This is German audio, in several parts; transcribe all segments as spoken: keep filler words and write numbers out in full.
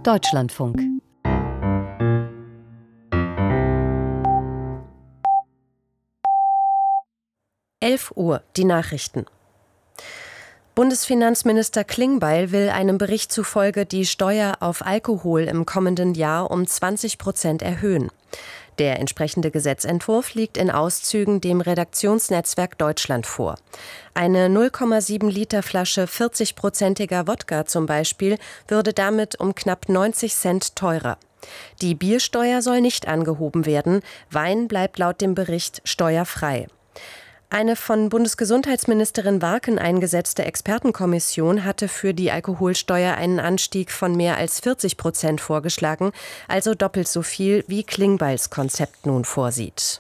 Deutschlandfunk. elf Uhr, die Nachrichten. Bundesfinanzminister Klingbeil will einem Bericht zufolge die Steuer auf Alkohol im kommenden Jahr um zwanzig Prozent erhöhen. Der entsprechende Gesetzentwurf liegt in Auszügen dem Redaktionsnetzwerk Deutschland vor. Eine null Komma sieben Liter Flasche vierzig-prozentiger Wodka zum Beispiel würde damit um knapp neunzig Cent teurer. Die Biersteuer soll nicht angehoben werden, Wein bleibt laut dem Bericht steuerfrei. Eine von Bundesgesundheitsministerin Warken eingesetzte Expertenkommission hatte für die Alkoholsteuer einen Anstieg von mehr als vierzig Prozent vorgeschlagen, also doppelt so viel, wie Klingbeils Konzept nun vorsieht.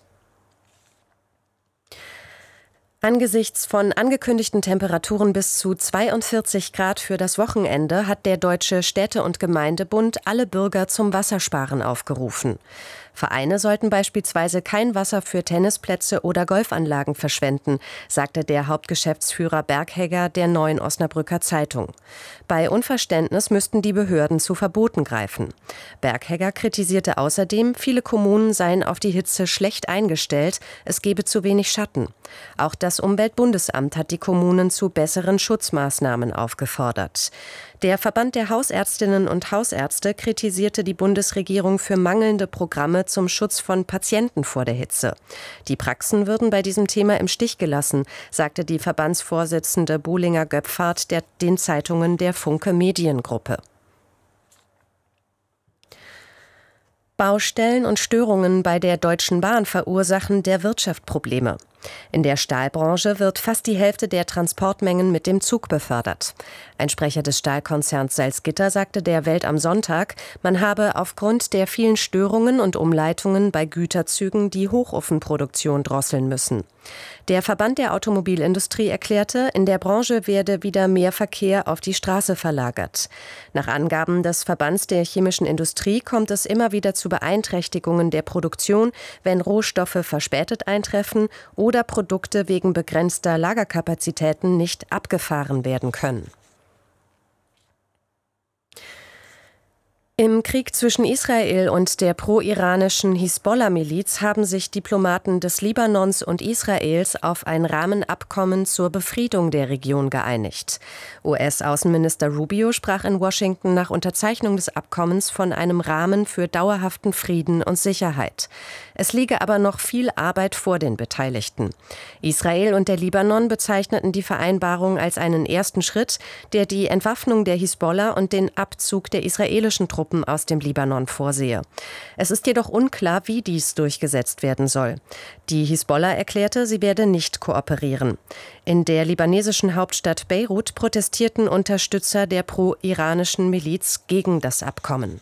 Angesichts von angekündigten Temperaturen bis zu zweiundvierzig Grad für das Wochenende hat der Deutsche Städte- und Gemeindebund alle Bürger zum Wassersparen aufgerufen. Vereine sollten beispielsweise kein Wasser für Tennisplätze oder Golfanlagen verschwenden, sagte der Hauptgeschäftsführer Berghegger der Neuen Osnabrücker Zeitung. Bei Unverständnis müssten die Behörden zu Verboten greifen. Berghegger kritisierte außerdem, viele Kommunen seien auf die Hitze schlecht eingestellt, es gebe zu wenig Schatten. Auch das Umweltbundesamt hat die Kommunen zu besseren Schutzmaßnahmen aufgefordert. Der Verband der Hausärztinnen und Hausärzte kritisierte die Bundesregierung für mangelnde Programme zum Schutz von Patienten vor der Hitze. Die Praxen würden bei diesem Thema im Stich gelassen, sagte die Verbandsvorsitzende Bohlinger-Göpfart der, den Zeitungen der Funke Mediengruppe. Baustellen und Störungen bei der Deutschen Bahn verursachen der Wirtschaft Probleme. In der Stahlbranche wird fast die Hälfte der Transportmengen mit dem Zug befördert. Ein Sprecher des Stahlkonzerns Salzgitter sagte der Welt am Sonntag, man habe aufgrund der vielen Störungen und Umleitungen bei Güterzügen die Hochofenproduktion drosseln müssen. Der Verband der Automobilindustrie erklärte, in der Branche werde wieder mehr Verkehr auf die Straße verlagert. Nach Angaben des Verbands der chemischen Industrie kommt es immer wieder zu Beeinträchtigungen der Produktion, wenn Rohstoffe verspätet eintreffen oder Produkte wegen begrenzter Lagerkapazitäten nicht abgefahren werden können. Im Krieg zwischen Israel und der pro-iranischen Hisbollah-Miliz haben sich Diplomaten des Libanons und Israels auf ein Rahmenabkommen zur Befriedung der Region geeinigt. U S-Außenminister Rubio sprach in Washington nach Unterzeichnung des Abkommens von einem Rahmen für dauerhaften Frieden und Sicherheit. Es liege aber noch viel Arbeit vor den Beteiligten. Israel und der Libanon bezeichneten die Vereinbarung als einen ersten Schritt, der die Entwaffnung der Hisbollah und den Abzug der israelischen Truppen aus dem Libanon vorsehe. Es ist jedoch unklar, wie dies durchgesetzt werden soll. Die Hisbollah erklärte, sie werde nicht kooperieren. In der libanesischen Hauptstadt Beirut protestierten Unterstützer der pro-iranischen Miliz gegen das Abkommen.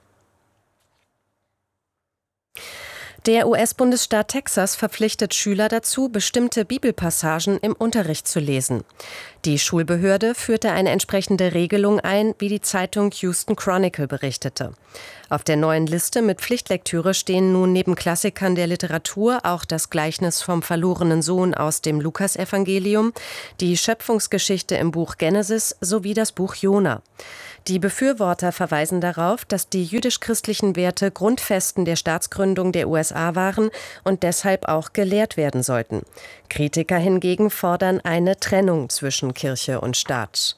Der U S-Bundesstaat Texas verpflichtet Schüler dazu, bestimmte Bibelpassagen im Unterricht zu lesen. Die Schulbehörde führte eine entsprechende Regelung ein, wie die Zeitung Houston Chronicle berichtete. Auf der neuen Liste mit Pflichtlektüre stehen nun neben Klassikern der Literatur auch das Gleichnis vom verlorenen Sohn aus dem Lukasevangelium, die Schöpfungsgeschichte im Buch Genesis sowie das Buch Jona. Die Befürworter verweisen darauf, dass die jüdisch-christlichen Werte Grundfesten der Staatsgründung der U S A waren und deshalb auch gelehrt werden sollten. Kritiker hingegen fordern eine Trennung zwischen Kirche und Staat.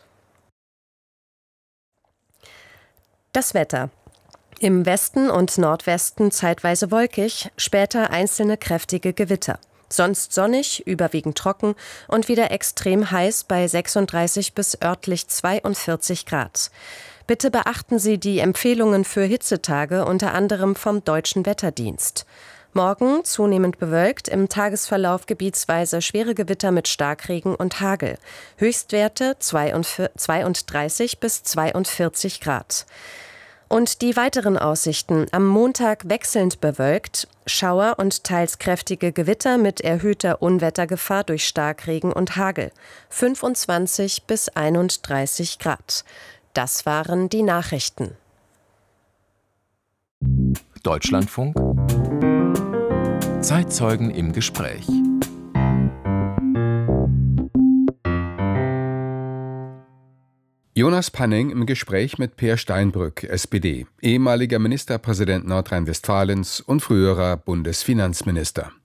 Das Wetter. Im Westen und Nordwesten zeitweise wolkig, später einzelne kräftige Gewitter. Sonst sonnig, überwiegend trocken und wieder extrem heiß bei sechsunddreißig bis örtlich zweiundvierzig Grad. Bitte beachten Sie die Empfehlungen für Hitzetage, unter anderem vom Deutschen Wetterdienst. Morgen zunehmend bewölkt, im Tagesverlauf gebietsweise schwere Gewitter mit Starkregen und Hagel. Höchstwerte zweiunddreißig bis zweiundvierzig Grad. Und die weiteren Aussichten: am Montag wechselnd bewölkt, Schauer und teils kräftige Gewitter mit erhöhter Unwettergefahr durch Starkregen und Hagel, fünfundzwanzig bis einunddreißig Grad. Das waren die Nachrichten. Deutschlandfunk. Zeitzeugen im Gespräch. Jonas Panning im Gespräch mit Peer Steinbrück, S P D, ehemaliger Ministerpräsident Nordrhein-Westfalens und früherer Bundesfinanzminister.